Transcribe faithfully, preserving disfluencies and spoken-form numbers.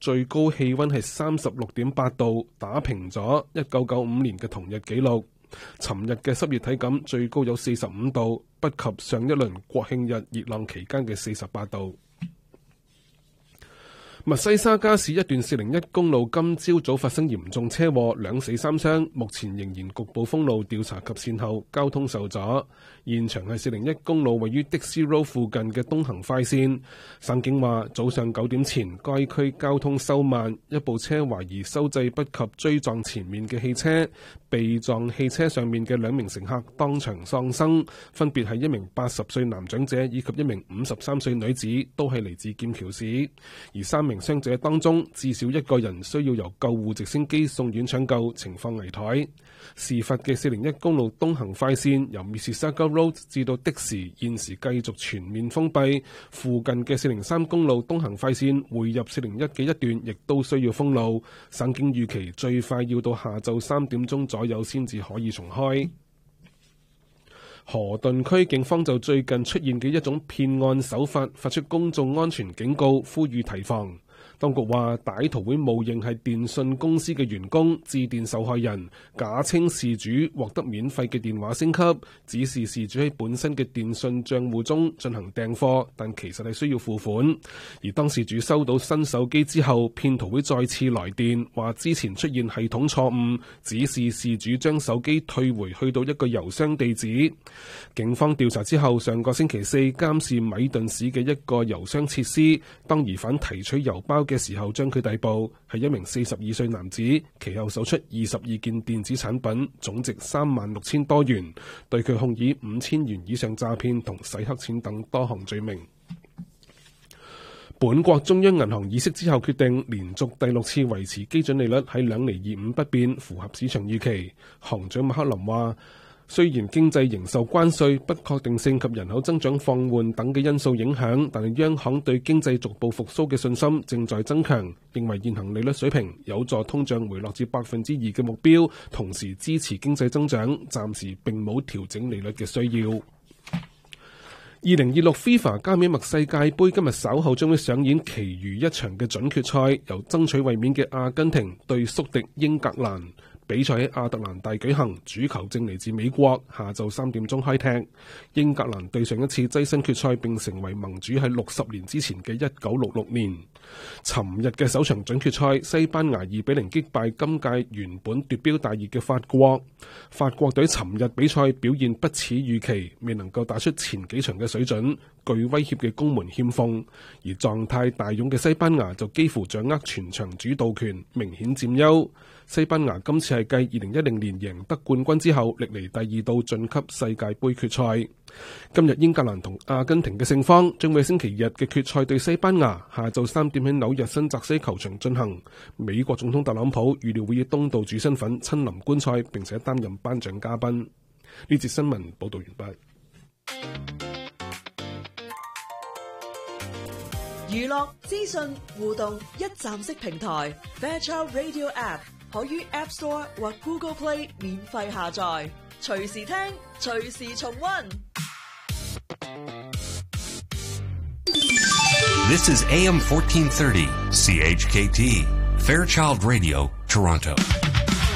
最高氣溫係三十六點八度，打平咗一九九五年嘅同日紀錄。尋日嘅濕熱體感最高有四十五度，不及上一輪國慶日熱浪期間嘅四十八度。密西沙加市一段四零一公路今朝早發生嚴重車禍，兩死三傷，目前仍然局部封路調查及善後，交通受阻。現場係四零一公路位於迪斯 Road 附近嘅東行快線。省警話早上九點前該區交通收慢，一部車懷疑收掣不及追撞前面嘅汽車，被撞汽車上面嘅兩名乘客當場喪生，分別係一名八十歲男長者以及一名五十三歲女子，都係嚟自劍橋市。而三名傷者當中至少一個人需要由救護直升機送院搶救，情況危殆。事發嘅四零一公路東行快線由 Mississauga Road 至到的士現時繼續全面封閉，附近嘅四零三公路東行快線匯入四零一嘅一段亦都需要封路。省警預期最快要到下晝三點鐘左右先至可以重開。河頓區警方就最近出現嘅一種騙案手法發出公眾安全警告，呼籲提防。當局話歹徒會冒認係電信公司嘅員工，致電受害人，假稱事主獲得免費嘅電話升級，指示事主喺本身嘅電信帳戶中進行訂貨，但其實係需要付款。而當事主收到新手機之後，騙徒會再次來電，話之前出現系統錯誤，指示事主將手機退回去到一個郵箱地址。警方調查之後，上個星期四監視米頓市嘅一個郵箱設施，當疑犯提取郵包嘅時候將佢逮捕，係一名四十二歲男子，其後搜出二十二件電子產品，總值三萬六千多元，對佢控以五千元以上詐騙同洗黑錢等多項罪名。本國中央銀行議息之後決定連續第六次維持基準利率喺兩厘二五不變，符合市場預期。行長麥克林話，雖然經濟仍受關稅、不確定性及人口增長放緩等嘅因素影響，但係央行對經濟逐步復甦嘅信心正在增強，認為現行利率水平有助通脹回落至百分之二嘅目標，同時支持經濟增長，暫時並冇調整利率嘅需要。二零二六 FIFA 加美墨世界盃今日稍後將會上演其餘一場嘅準決賽，由爭取衛冕嘅阿根廷對宿敵英格蘭。比賽喺亞特蘭大舉行，主球證嚟自美國，下晝三點鐘開踢。英格蘭對上一次躋身決賽並成為盟主喺六十年之前嘅一九六六年。尋日嘅首場準決賽，西班牙二比零擊敗今屆原本奪標大熱嘅法國。法國隊尋日比賽表現不似預期，未能夠打出前幾場嘅水準，具威脅嘅攻門欠奉。而狀態大勇嘅西班牙就幾乎掌握全場主導權，明顯佔優。西班牙今次係繼二零一零年贏得冠軍之後，歷嚟第二度晉級世界盃決賽。今日英格蘭同阿根廷嘅勝方將會星期日嘅決賽對西班牙，下晝三點喺紐約新澤西球場進行。美國總統特朗普預料會以東道主身份親臨觀賽，並且擔任頒獎嘉賓。呢節新聞報道完畢。 娛樂資訊互動一站式平台 Fairchild Radio App 可於 App Store 或 Google Play 免費下載，隨時聽，隨時重溫。 This is A M fourteen thirty C H K T Fairchild Radio Toronto.